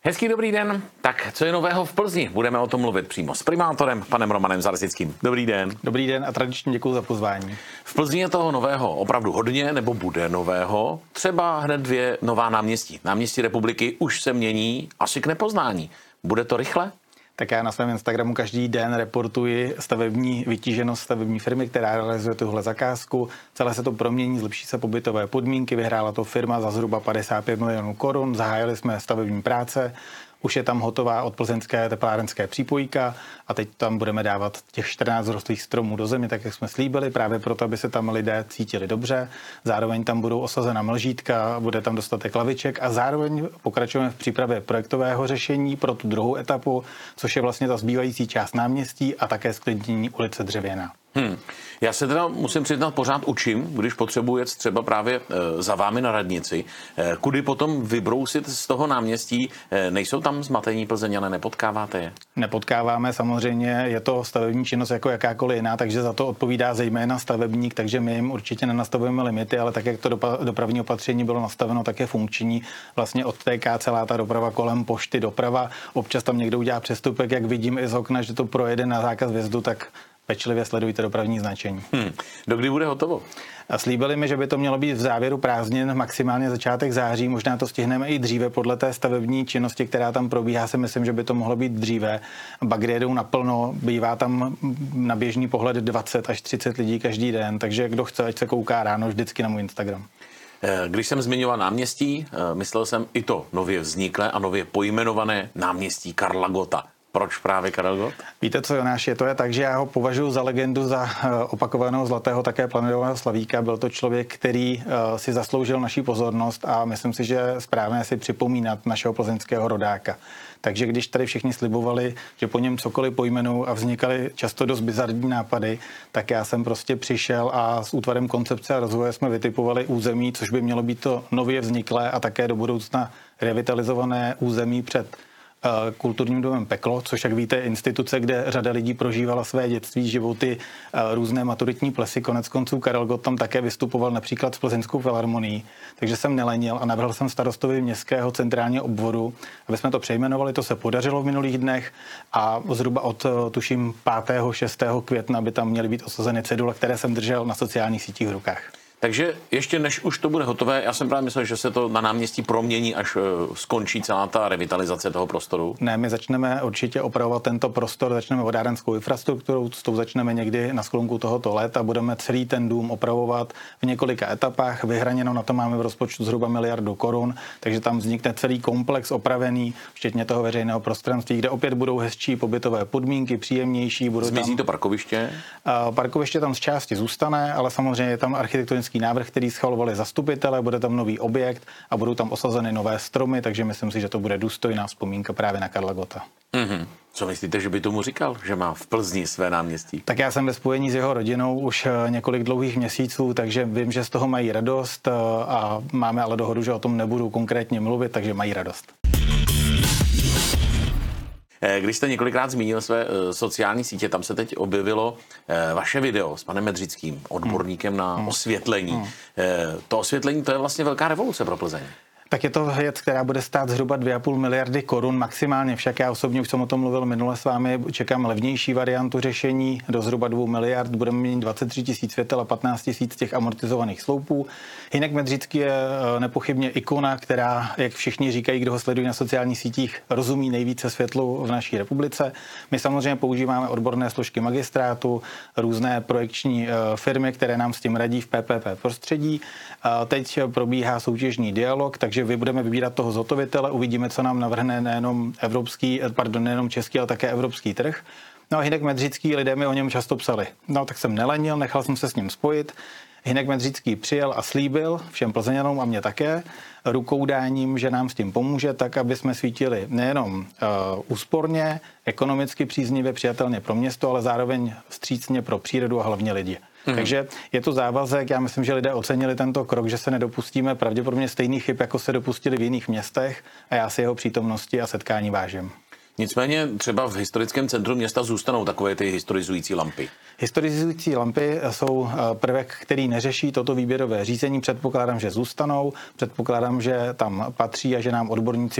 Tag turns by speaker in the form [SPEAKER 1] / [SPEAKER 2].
[SPEAKER 1] Hezký dobrý den. Tak, co je nového v Plzni? Budeme o tom mluvit přímo s primátorem, panem Romanem Zarzickým. Dobrý den.
[SPEAKER 2] Dobrý den a tradičně děkuji za pozvání.
[SPEAKER 1] V Plzni je toho nového opravdu hodně, nebo bude nového. Třeba hned 2 nová náměstí. Náměstí Republiky už se mění asi k nepoznání. Bude to rychle?
[SPEAKER 2] Tak já na svém Instagramu každý den reportuji stavební vytíženost stavební firmy, která realizuje tuhle zakázku. Celé se to promění, zlepší se pobytové podmínky, vyhrála to firma za zhruba 55 milionů korun, zahájili jsme stavební práce, už je tam hotová od plzeňské teplárenské přípojka a teď tam budeme dávat těch 14 rostlých stromů do země, tak jak jsme slíbili, právě proto, aby se tam lidé cítili dobře. Zároveň tam budou osazena mlžítka, bude tam dostatek laviček a zároveň pokračujeme v přípravě projektového řešení pro tu druhou etapu, což je vlastně ta zbývající část náměstí a také zklidnění ulice Dřevěná.
[SPEAKER 1] Já se teda musím přiznat, pořád učím, když potřebuji jet třeba právě za vámi na radnici. Kudy potom vybrousit z toho náměstí? Nejsou tam zmatení Plzeňané, nepotkáváte je?
[SPEAKER 2] Nepotkáváme, samozřejmě je to stavební činnost jako jakákoliv jiná, takže za to odpovídá zejména stavebník, takže my jim určitě nenastavujeme limity, ale tak, jak to dopravní opatření bylo nastaveno, tak je funkční. Vlastně odtéká celá ta doprava kolem pošty doprava. Občas tam někdo udělá přestupek, jak vidím i z okna, že to projede na zákaz vjezdu, tak pečlivě sledujte dopravní značení.
[SPEAKER 1] Dokdy bude hotovo?
[SPEAKER 2] A slíbili mi, že by to mělo být v závěru prázdnin, maximálně začátek září, možná to stihneme i dříve podle té stavební činnosti, která tam probíhá, si myslím, že by to mohlo být dříve. Bagry jedou naplno, bývá tam na běžný pohled 20 až 30 lidí každý den, takže kdo chce, ať se kouká ráno vždycky na můj Instagram.
[SPEAKER 1] Když jsem zmiňoval náměstí, myslel jsem i to nově vzniklé a nově pojmenované náměstí Karla Gotta. Proč právě Karel Gott?
[SPEAKER 2] Víte co, Jonáši, to je tak, že já ho považuji za legendu, za opakovaného zlatého také planetového slavíka. Byl to člověk, který si zasloužil naší pozornost a myslím si, že je správné si připomínat našeho plzeňského rodáka. Takže když tady všichni slibovali, že po něm cokoliv pojmenou a vznikaly často dost bizarní nápady, tak já jsem prostě přišel a s útvarem koncepce a rozvoje jsme vytipovali území, což by mělo být to nově vzniklé a také do budoucna revitalizované území před kulturním domem Peklo, což, jak víte, je instituce, kde řada lidí prožívala své dětství, životy, různé maturitní plesy. Konec konců Karel Gott tam také vystupoval například s Plzeňskou filharmonií, takže jsem nelenil a navrhl jsem starostovi městského centrálního obvodu, aby jsme to přejmenovali. To se podařilo v minulých dnech a zhruba od, tuším, 5. 6. května by tam měly být osazeny cedule, které jsem držel na sociálních sítích v rukách.
[SPEAKER 1] Takže ještě než už to bude hotové, já jsem právě myslel, že se to na náměstí promění, až skončí celá ta revitalizace toho prostoru.
[SPEAKER 2] Ne, my začneme určitě opravovat tento prostor, začneme vodárenskou infrastrukturou, s tou začneme někdy na sklonku tohoto let a budeme celý ten dům opravovat v několika etapách. Vyhraněno na to máme v rozpočtu zhruba 1 miliardu korun, takže tam vznikne celý komplex opravený, včetně toho veřejného prostranství, kde opět budou hezčí pobytové podmínky, příjemnější.
[SPEAKER 1] Zmizí to parkoviště?
[SPEAKER 2] Parkoviště tam z části zůstane, ale samozřejmě je tam architektonický návrh, který schvalovali zastupitelé, bude tam nový objekt a budou tam osazeny nové stromy, takže myslím si, že to bude důstojná vzpomínka právě na Karla Gotta.
[SPEAKER 1] Co myslíte, že by tomu říkal, že má v Plzni své náměstí?
[SPEAKER 2] Tak já jsem ve spojení s jeho rodinou už několik dlouhých měsíců, takže vím, že z toho mají radost a máme ale dohodu, že o tom nebudu konkrétně mluvit, takže mají radost.
[SPEAKER 1] Když jste několikrát zmínil své sociální sítě, tam se teď objevilo vaše video s panem Medřickým, odborníkem na osvětlení. To osvětlení, to je vlastně velká revoluce pro Plzeň.
[SPEAKER 2] Tak je to věc, která bude stát zhruba 2,5 miliardy korun maximálně. Však já osobně už jsem o tom mluvil minule s vámi, čekám levnější variantu řešení do zhruba 2 miliard. Budeme mít 23 000 světel a 15 000 těch amortizovaných sloupů. Hynek Medřický je nepochybně ikona, která, jak všichni říkají, kdo ho sledují na sociálních sítích, rozumí nejvíce světlu v naší republice. My samozřejmě používáme odborné složky magistrátu, různé projekční firmy, které nám s tím radí v PPP prostředí. Teď probíhá soutěžní dialog, takže budeme vybírat toho zhotovitele, uvidíme, co nám navrhne nejenom český, ale také evropský trh. No a Hynek Medřický, lidé mi o něm často psali. No tak jsem nelenil, nechal jsem se s ním spojit. Hynek Medřický přijel a slíbil všem Plzeňanům a mě také rukoudáním, že nám s tím pomůže, tak aby jsme svítili nejenom úsporně, ekonomicky příznivě, přijatelně pro město, ale zároveň vstřícně pro přírodu a hlavně lidi. Takže je to závazek, já myslím, že lidé ocenili tento krok, že se nedopustíme pravděpodobně stejných chyb, jako se dopustili v jiných městech a já si jeho přítomnosti a setkání vážím.
[SPEAKER 1] Nicméně třeba v historickém centru města zůstanou takové ty historizující lampy.
[SPEAKER 2] Historizující lampy jsou prvek, který neřeší toto výběrové řízení. Předpokládám, že zůstanou, předpokládám, že tam patří a že nám odborníci